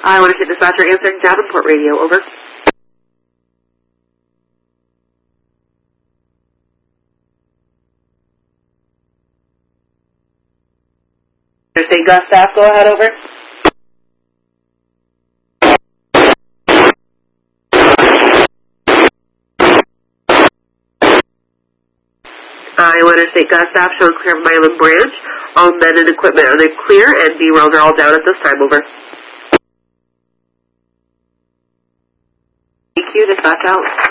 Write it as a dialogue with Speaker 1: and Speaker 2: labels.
Speaker 1: I want to say dispatcher answering Davenport radio, over. Interstate Gus staff, go ahead, over. Iowa Interstate Gus staff showing clear of Milam Branch. All men and equipment are clear, and B-rails are all down at this time, over. EQ, dispatch out.